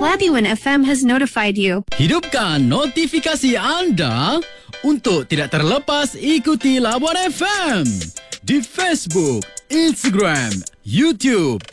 Labuan FM has notified you. Hidupkan notifikasi anda untuk tidak terlepas ikuti Labuan FM di Facebook, Instagram, YouTube